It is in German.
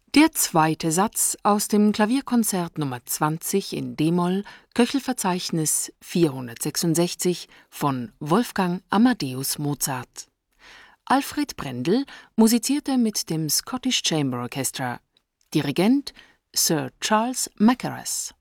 Der zweite Satz aus dem Klavierkonzert Nr. 20 in d-Moll, Köchelverzeichnis 466 von Wolfgang Amadeus Mozart. Alfred Brendel musizierte mit dem Scottish Chamber Orchestra. Dirigent Sir Charles Mackerras.